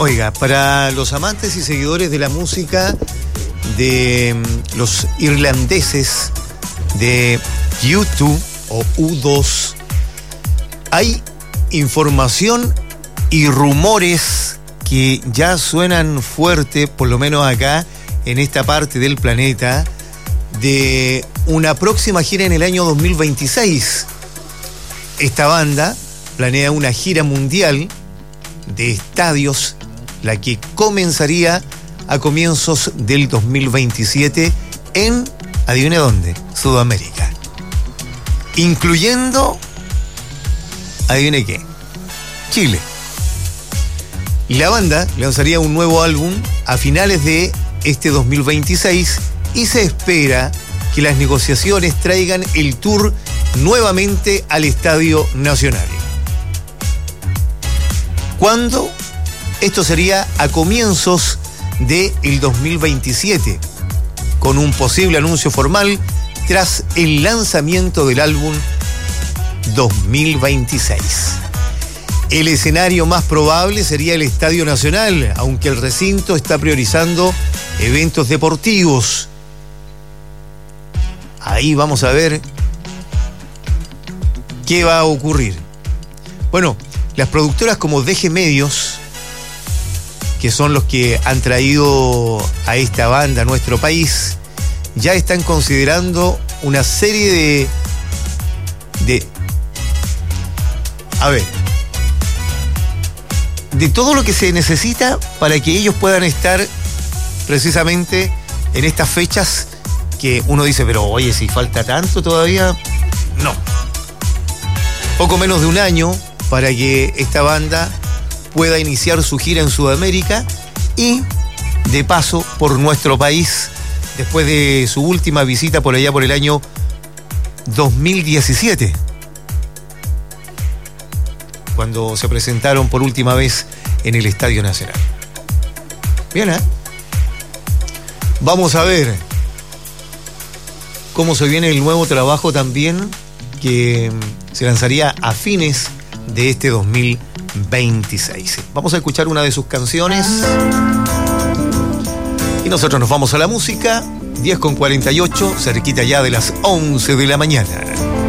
Oiga, para los amantes y seguidores de la música de los irlandeses de U2 o U2, hay información y rumores que ya suenan fuerte, por lo menos acá en esta parte del planeta, de una próxima gira en el año 2026. Esta banda planea una gira mundial de estadios, la que comenzaría a comienzos del 2027 en, adivine dónde, Sudamérica. Incluyendo, adivine qué, Chile. La banda lanzaría un nuevo álbum a finales de este 2026 y se espera que las negociaciones traigan el tour nuevamente al Estadio Nacional. ¿Cuándo? Esto sería a comienzos del 2027, con un posible anuncio formal tras el lanzamiento del álbum 2026. El escenario más probable sería el Estadio Nacional, aunque el recinto está priorizando eventos deportivos. Ahí vamos a ver qué va a ocurrir. Bueno, las productoras como DG Medios, que son los que han traído a esta banda a nuestro país, ya están considerando una serie de todo lo que se necesita para que ellos puedan estar precisamente en estas fechas que uno dice, pero oye, si falta tanto todavía, no. Poco menos de un año para que esta banda pueda iniciar su gira en Sudamérica y, de paso, por nuestro país, después de su última visita por allá por el año 2017, cuando se presentaron por última vez en el Estadio Nacional. Bien, ¿eh? Vamos a ver cómo se viene el nuevo trabajo también, que se lanzaría a fines de este 2026. Vamos a escuchar una de sus canciones y nosotros nos vamos a la música. 10:48, cerquita ya de las 11 de la mañana.